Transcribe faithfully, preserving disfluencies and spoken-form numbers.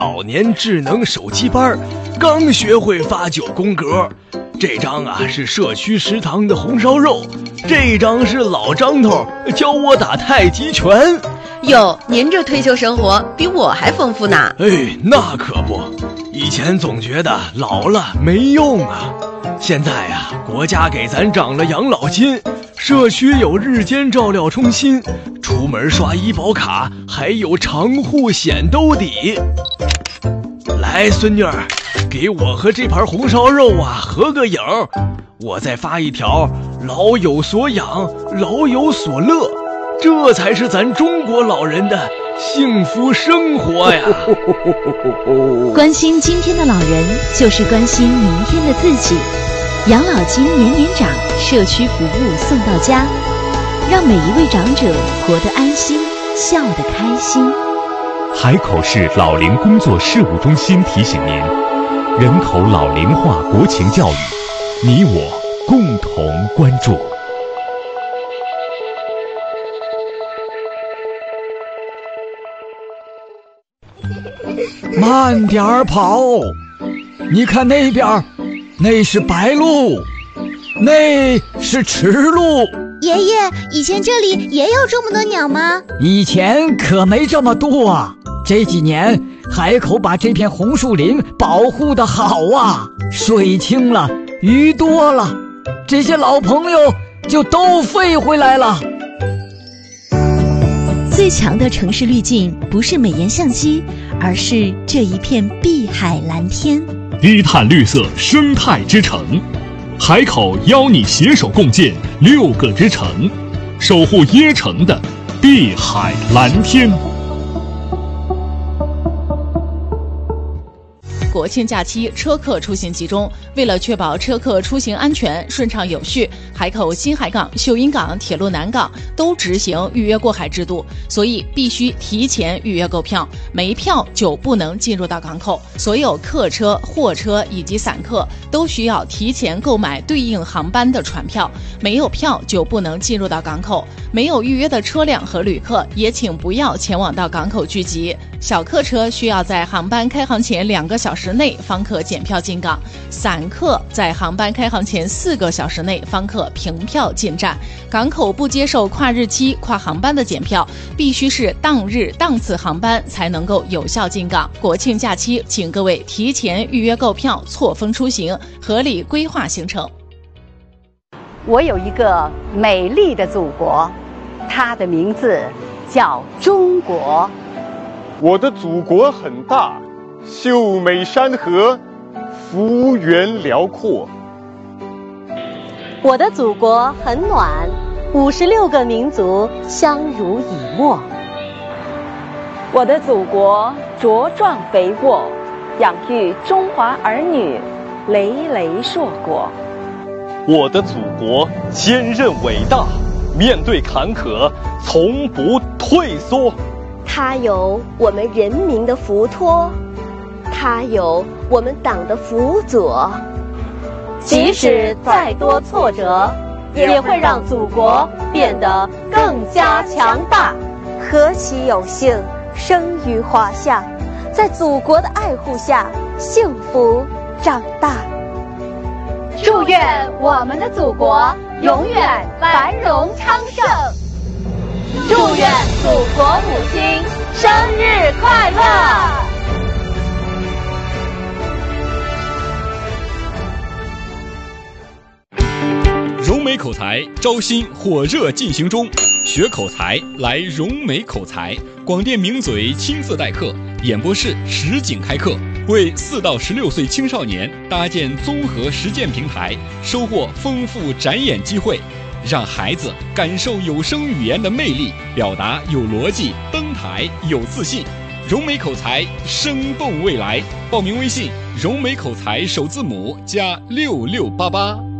老年智能手机班，刚学会发九宫格。这张啊是社区食堂的红烧肉，这张是老张头教我打太极拳。 哟，您这退休生活比我还丰富呢。 哎，那可不，以前总觉得老了没用啊，现在呀、啊，国家给咱涨了养老金，社区有日间照料中心，出门刷医保卡还有长户险兜底。来，孙女儿，给我和这盘红烧肉啊合个影，我再发一条老有所养，老有所乐，这才是咱中国老人的幸福生活呀。 关心今天的老人，就是关心明天的自己。养老金年年涨，社区服务送到家，让每一位长者活得安心，笑得开心。 海口市老龄工作事务中心提醒您，人口老龄化国情教育，你我共同关注。 慢点儿跑，你看那边，那是白鹭，那是池鹭。 爷爷，以前这里也有这么多鸟吗？ 以前可没这么多啊，这几年海口把这片红树林保护得好啊，水清了，鱼多了，这些老朋友就都飞回来了。 最强的城市滤镜不是美颜相机，而是这一片碧海蓝天。 低碳绿色生态之城，海口邀你携手共建六个之城，守护椰城的碧海蓝天。 国庆假期车客出行集中，为了确保车客出行安全顺畅有序，海口新海港、秀英港、铁路南港都执行预约过海制度，所以必须提前预约购票，没票就不能进入到港口。所有客车、货车以及散客都需要提前购买对应航班的船票，没有票就不能进入到港口。没有预约的车辆和旅客也请不要前往到港口聚集。小客车需要在航班开航前两个小时内方可检票进港，散客在航班开航前四个小时内方可凭票进站。港口不接受跨日期、跨航班的检票，必须是当日当次航班才能够有效进港。国庆假期，请各位提前预约购票，错峰出行，合理规划行程。 我有一个美丽的祖国，它的名字叫中国。 我的祖国很大，秀美山河，幅员辽阔。 我的祖国很暖，五十六个民族相濡以沫。 我的祖国茁壮肥沃，养育中华儿女，累累硕果。 我的祖国坚韧伟大，面对坎坷从不退缩。 它有我们人民的福托，它有我们党的辅佐。 即使再多挫折，也会让祖国变得更加强大。 何其有幸生于华夏，在祖国的爱护下幸福长大。 祝愿我们的祖国永远繁荣昌盛，祝愿祖国母亲生日快乐。 融美口才招新火热进行中，学口才来融美口才，广电名嘴亲自代课，演播室实景开课，为四到十六岁青少年搭建综合实践平台，收获丰富展演机会，让孩子感受有声语言的魅力，表达有逻辑，登台有自信。融美口才，生动未来。报名微信：融美口才首字母加六六八八。